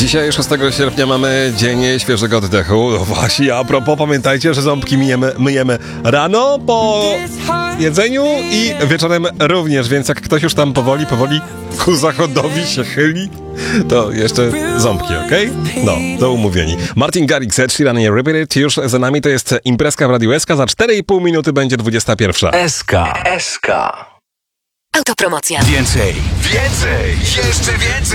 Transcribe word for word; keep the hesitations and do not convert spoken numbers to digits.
Dzisiaj szóstego sierpnia mamy Dzień Świeżego Oddechu. No właśnie, a propos, pamiętajcie, że ząbki myjemy, myjemy rano po jedzeniu i wieczorem również, więc jak ktoś już tam powoli, powoli ku zachodowi się chyli, to jeszcze ząbki, okej? Okay? No, to umówieni. Martin Garrix, Ed Sheeran i Repeat It już za nami, to jest imprezka w Radiu S K, za cztery i pół minuty będzie dwudziesta pierwsza. S K. S K. Autopromocja. Więcej, więcej, jeszcze więcej.